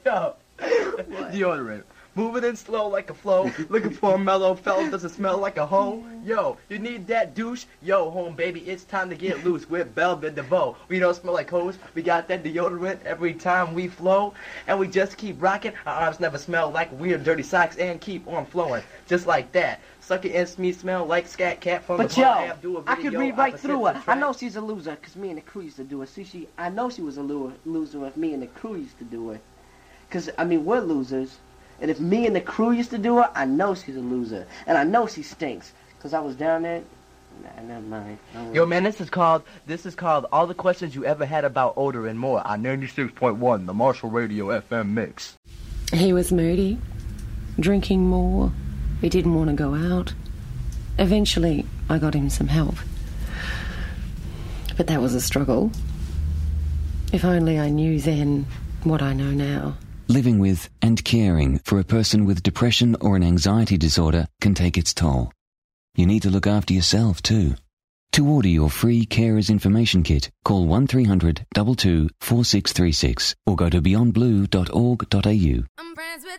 Yo, deodorant. Moving in slow like a flow. Looking for a mellow fella, doesn't smell like a hoe. Yo, you need that douche? Yo, home baby, it's time to get loose with Belvin DeVoe. We don't smell like hoes, we got that deodorant every time we flow. And we just keep rocking, our arms never smell like weird dirty socks and keep on flowing. Just like that. Suck it and me smell like Scat Cat from but the App. Do a video, I could read right through her. Track. I know she's a loser, because me and the crew used to do it. See, I know she was a loser if me and the crew used to do it. Because, I mean, we're losers. And if me and the crew used to do it, I know she's a loser. And I know she stinks. Because I was down there. Nah, never mind. Yo, man, this is called All the Questions You Ever Had About Odor and More on 96.1, the Marshall Radio FM mix. He was moody, drinking more. He didn't want to go out. Eventually, I got him some help. But that was a struggle. If only I knew then what I know now. Living with and caring for a person with depression or an anxiety disorder can take its toll. You need to look after yourself too. To order your free Carers Information Kit, call 1300 22 4636 or go to beyondblue.org.au.